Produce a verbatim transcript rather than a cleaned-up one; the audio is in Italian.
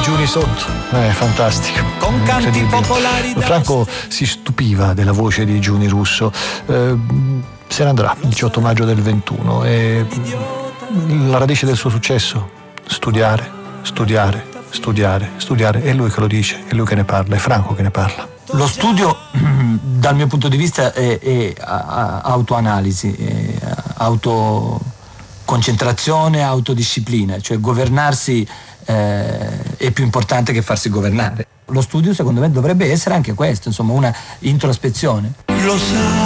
Giuni sotto, è fantastico. Con canti popolari. Franco si stupiva della voce di Giuni Russo. Eh, se ne andrà il diciotto maggio del ventuno e la radice del suo successo: studiare, studiare, studiare, studiare. È lui che lo dice, è lui che ne parla, è Franco che ne parla. Lo studio, dal mio punto di vista, è, è autoanalisi, è autoconcentrazione, autodisciplina, cioè governarsi eh, è più importante che farsi governare. Lo studio, secondo me, dovrebbe essere anche questo, insomma, una introspezione. Lo sa.